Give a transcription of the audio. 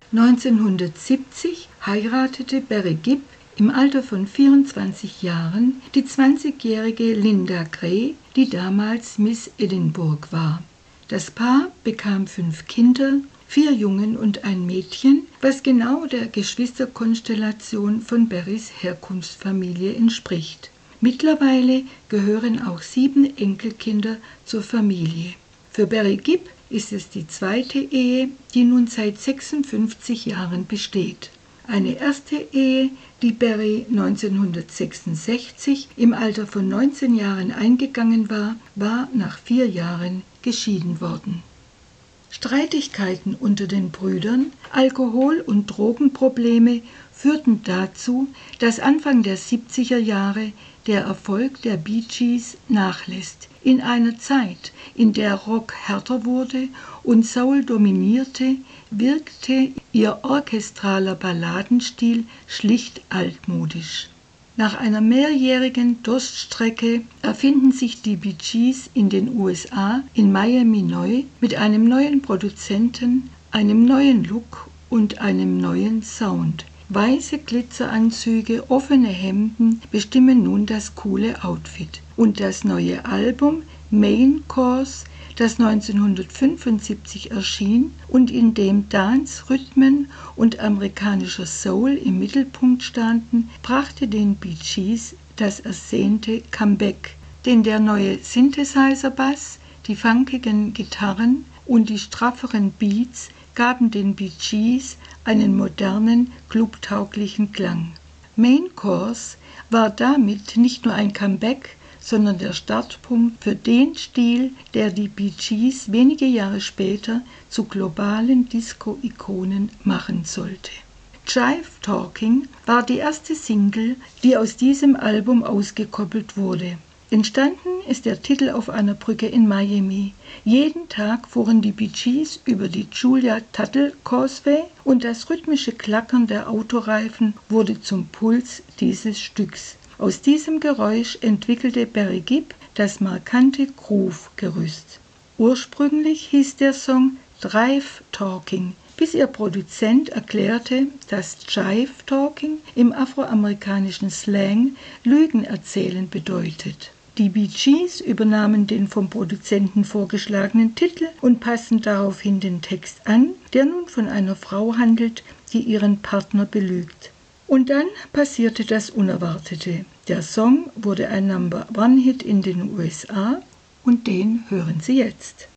1970 heiratete Barry Gibb im Alter von 24 Jahren die 20-jährige Linda Gray, die damals Miss Edinburgh war. Das Paar bekam 5 Kinder, 4 Jungen und ein Mädchen, was genau der Geschwisterkonstellation von Barrys Herkunftsfamilie entspricht. Mittlerweile gehören auch 7 Enkelkinder zur Familie. Für Barry Gibb ist es die zweite Ehe, die nun seit 56 Jahren besteht. Eine erste Ehe, die Barry 1966 im Alter von 19 Jahren eingegangen war, war nach 4 Jahren geschieden worden. Streitigkeiten unter den Brüdern, Alkohol- und Drogenprobleme führten dazu, dass Anfang der 70er Jahre der Erfolg der Bee Gees nachlässt. In einer Zeit, in der Rock härter wurde und Soul dominierte, wirkte ihr orchestraler Balladenstil schlicht altmodisch. Nach einer mehrjährigen Durststrecke erfinden sich die Bee Gees in den USA, in Miami neu, mit einem neuen Produzenten, einem neuen Look und einem neuen Sound. Weiße Glitzeranzüge, offene Hemden bestimmen nun das coole Outfit. Und das neue Album Main Course, das 1975 erschien und in dem Dance, Rhythmen und amerikanischer Soul im Mittelpunkt standen, brachte den Bee Gees das ersehnte Comeback. Denn der neue Synthesizer-Bass, die funkigen Gitarren und die strafferen Beats gaben den Bee Gees einen modernen, clubtauglichen Klang. Main Course war damit nicht nur ein Comeback, sondern der Startpunkt für den Stil, der die Bee Gees wenige Jahre später zu globalen Disco-Ikonen machen sollte. Jive Talking war die erste Single, die aus diesem Album ausgekoppelt wurde. Entstanden ist der Titel auf einer Brücke in Miami. Jeden Tag fuhren die Bee Gees über die Julia Tuttle Causeway und das rhythmische Klackern der Autoreifen wurde zum Puls dieses Stücks. Aus diesem Geräusch entwickelte Barry Gibb das markante Groove-Gerüst. Ursprünglich hieß der Song Drive Talking, bis ihr Produzent erklärte, dass Jive Talking im afroamerikanischen Slang Lügen erzählen bedeutet. Die Bee Gees übernahmen den vom Produzenten vorgeschlagenen Titel und passten daraufhin den Text an, der nun von einer Frau handelt, die ihren Partner belügt. Und dann passierte das Unerwartete. Der Song wurde ein Number-One-Hit in den USA und den hören Sie jetzt.